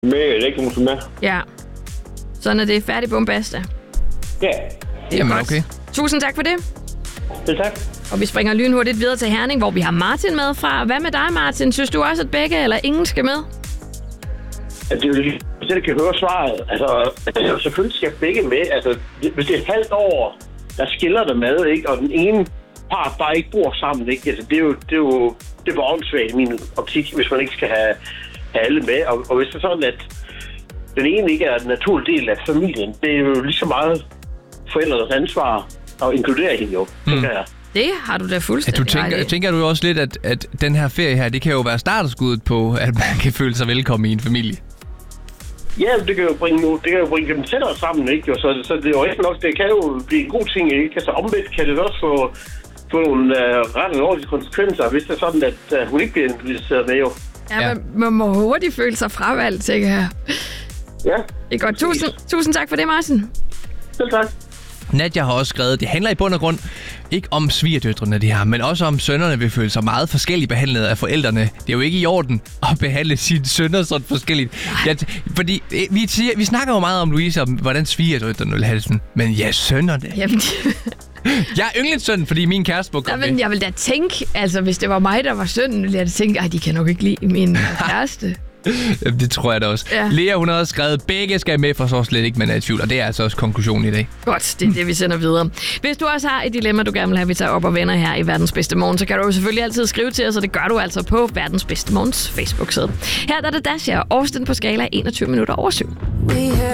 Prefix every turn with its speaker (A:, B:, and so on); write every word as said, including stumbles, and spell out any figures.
A: Med elektromotor med.
B: Ja. Sådan er det. Færdig bombasta.
A: Ja.
B: Det er
C: Jamen,
B: godt.
C: okay.
B: Tusind tak for det.
A: Det tak.
B: Og vi springer lynhurtigt videre til Herning, hvor vi har Martin med fra. Hvad med dig, Martin? Synes du også, at begge eller ingen skal med?
A: Altså, det er jo hvis jeg kan høre svaret. Altså, selvfølgelig skal begge med. Altså, hvis det er et halvt år, der skiller der med, ikke? Og den ene part bare ikke bor sammen, ikke? Altså, det er jo, det er jo det var åndssvagt i min optik, hvis man ikke skal have, have alle med. Og, og hvis det er sådan, at den ene ikke er en naturlig del af familien, det er jo lige så meget forældrenes ansvar at inkludere hende jo, mm. tænker jeg.
B: Det har du da fuldstændig
C: du tænker,
B: ret i.
C: tænker du jo også lidt, at, at den her ferie her, det kan jo være startskuddet på, at man kan føle sig velkommen i en familie.
A: Ja, det kan jo bringe, det kan jo bringe dem tættere sammen, ikke? Så, så det er jo ikke nok, det kan jo blive en god ting, ikke? Altså omvendt kan det også få, få nogle uh, ret alvorlige konsekvenser, hvis det er sådan, at uh, hun ikke bliver inviteret med, jo.
B: Ja, ja. Man, man må hurtigt føle sig fravalgt, tænker jeg.
A: Ja.
B: Det er godt. Tusind, tusind tak for det, Martin.
A: Selv tak.
C: Nadia har også skrevet, det handler i bund og grund ikke om svigerdøtrene, det her, men også om sønnerne vil føle sig meget forskelligt behandlet af forældrene. Det er jo ikke i orden at behandle sine sønner sådan forskelligt. Ja, fordi vi, siger, vi snakker jo meget om, Louise, om hvordan svigerdøtrene vil have det sådan. Men ja, sønnerne.
B: Jamen,
C: jeg er yndlingssøn, fordi min kæreste må komme
B: men jeg vil da tænke, altså hvis det var mig, der var sønnen, ville jeg da tænke, at de kan nok ikke lide min kæreste.
C: Jamen, det tror jeg da også. Ja. Lea, hun har skrevet, begge skal med, for så slet ikke, man er i tvivl. Og det er altså også konklusionen i dag.
B: Godt, det er det, vi sender videre. Hvis du også har et dilemma, du gerne vil have, vi tager op og vender her i Verdens Bedste Morgen, så kan du jo selvfølgelig altid skrive til os, og det gør du altså på Verdens Bedste Morgens Facebook-side. Her der er det Dasha og Austin på skala enogtyve minutter over syv.